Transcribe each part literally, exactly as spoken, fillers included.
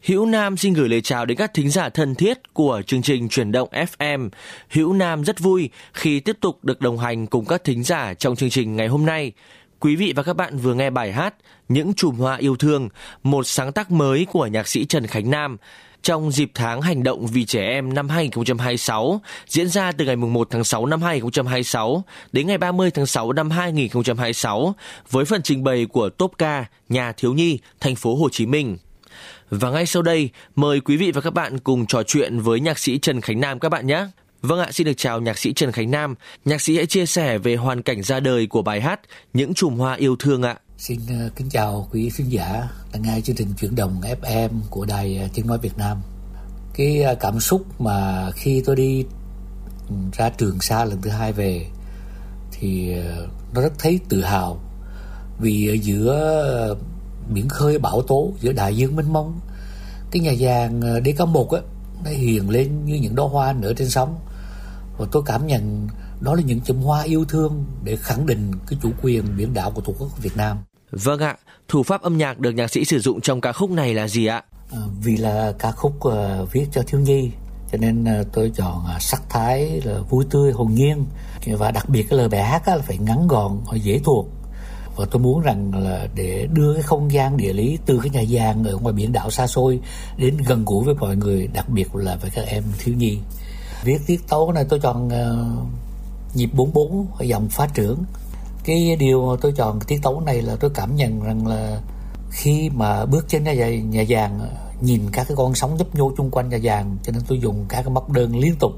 Hữu Nam xin gửi lời chào đến các thính giả thân thiết của chương trình Chuyển động ép em. Hữu Nam rất vui khi tiếp tục được đồng hành cùng các thính giả trong chương trình ngày hôm nay. Quý vị và các bạn vừa nghe bài hát Những chùm hoa yêu thương, một sáng tác mới của nhạc sĩ Trần Khánh Nam trong dịp tháng hành động vì trẻ em năm hai không hai sáu, diễn ra từ ngày mùng một tháng sáu năm hai không hai sáu đến ngày ba mươi tháng sáu năm hai không hai sáu, với phần trình bày của Top ca Nhà thiếu nhi, thành phố Hồ Chí Minh. Và ngay sau đây, mời quý vị và các bạn cùng trò chuyện với nhạc sĩ Trần Khánh Nam các bạn nhé. Vâng ạ, xin được chào nhạc sĩ Trần Khánh Nam. Nhạc sĩ hãy chia sẻ về hoàn cảnh ra đời của bài hát Những chùm hoa yêu thương ạ. Xin uh, kính chào quý khán giả đang nghe chương trình Chuyển động ép em của Đài Tiếng Nói Việt Nam. Cái uh, cảm xúc mà khi tôi đi ra Trường Sa lần thứ hai về thì uh, nó rất thấy tự hào, vì ở giữa biển khơi bão tố, giữa đại dương mênh mông, cái nhà giàn đê ca một á, nó hiền lên như những đóa hoa nở trên sóng. Và tôi cảm nhận đó là những chùm hoa yêu thương để khẳng định cái chủ quyền biển đảo của Tổ quốc Việt Nam. Vâng ạ, thủ pháp âm nhạc được nhạc sĩ sử dụng trong ca khúc này là gì ạ? À, vì là ca khúc uh, viết cho thiếu nhi, cho nên uh, tôi chọn uh, sắc thái là vui tươi, hồn nhiên, và đặc biệt cái lời bài hát á, là phải ngắn gọn, dễ thuộc. Và tôi muốn rằng là để đưa cái không gian địa lý từ cái nhà giàn ở ngoài biển đảo xa xôi đến gần gũi với mọi người, đặc biệt là với các em thiếu nhi. Viết tiết tấu này tôi chọn uh, nhịp bốn bốn, dòng phá trưởng. Cái điều tôi chọn tiết tấu này là tôi cảm nhận rằng là khi mà bước trên nhà, nhà giàn, nhìn các cái con sóng nhấp nhô chung quanh nhà giàn, cho nên tôi dùng các cái móc đơn liên tục.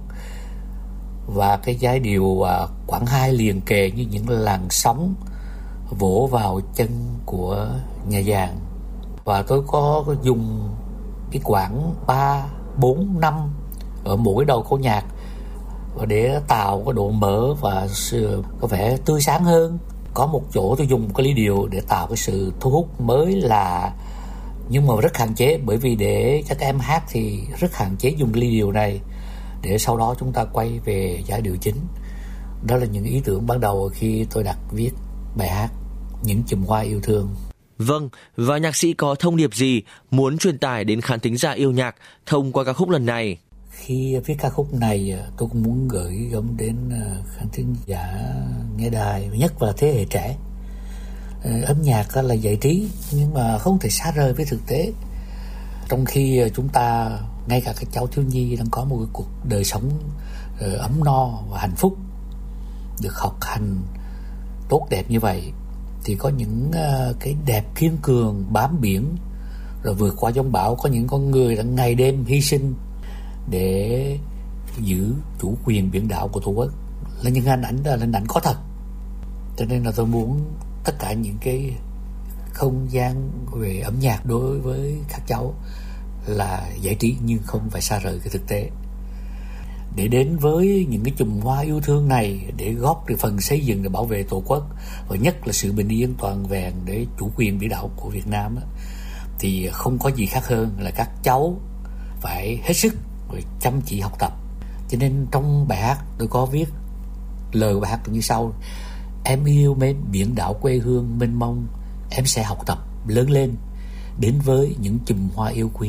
Và cái giai điệu uh, khoảng hai liền kề như những làn sóng vỗ vào chân của nhà giàn. Và tôi có dùng cái quãng ba, bốn, năm ở mỗi đầu câu nhạc và để tạo cái độ mở và sự có vẻ tươi sáng hơn. Có một chỗ tôi dùng cái ly điệu để tạo cái sự thu hút mới lạ, nhưng mà rất hạn chế, bởi vì để cho các em hát thì rất hạn chế dùng ly điệu này, để sau đó chúng ta quay về giai điệu chính. Đó là những ý tưởng ban đầu khi tôi đặt viết bài hát Những chùm hoa yêu thương. Vâng, và nhạc sĩ có thông điệp gì muốn truyền tải đến khán thính giả yêu nhạc thông qua ca khúc lần này? Khi viết ca khúc này, tôi cũng muốn gửi gắm đến khán thính giả nghe đài, nhất là thế hệ trẻ. Âm nhạc là giải trí, nhưng mà không thể xa rời với thực tế. Trong khi chúng ta, ngay cả các cháu thiếu nhi đang có một cái cuộc đời sống ấm no và hạnh phúc, được học hành tốt đẹp như vậy, thì có những uh, cái đẹp kiên cường bám biển rồi vượt qua giông bão. Có những con người đã ngày đêm hy sinh để giữ chủ quyền biển đảo của Tổ quốc, là những hình ảnh là hình ảnh có thật. Cho nên là tôi muốn tất cả những cái không gian về âm nhạc đối với các cháu là giải trí nhưng không phải xa rời cái thực tế, để đến với những cái chùm hoa yêu thương này để góp được phần xây dựng để bảo vệ Tổ quốc, và nhất là sự bình yên toàn vẹn để chủ quyền biển đảo của Việt Nam. Thì không có gì khác hơn là các cháu phải hết sức chăm chỉ học tập. Cho nên trong bài hát tôi có viết lời bài hát như sau: em yêu mến biển đảo quê hương mênh mông, em sẽ học tập lớn lên đến với những chùm hoa yêu quý.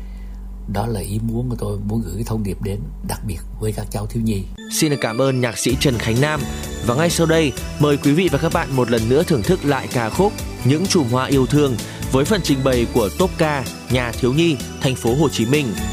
Đó là ý muốn của tôi, muốn gửi thông điệp đến đặc biệt với các cháu thiếu nhi. Xin được cảm ơn nhạc sĩ Trần Khánh Nam. Và ngay sau đây, mời quý vị và các bạn một lần nữa thưởng thức lại ca khúc Những chùm hoa yêu thương với phần trình bày của Top ca Nhà thiếu nhi, thành phố Hồ Chí Minh.